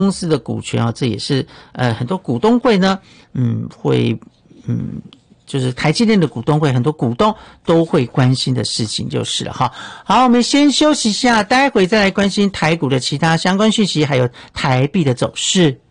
公司的股权啊，这也是很多股东会呢，会就是台积电的股东会，很多股东都会关心的事情就是了哈。好，我们先休息一下，待会再来关心台股的其他相关讯息，还有台币的走势。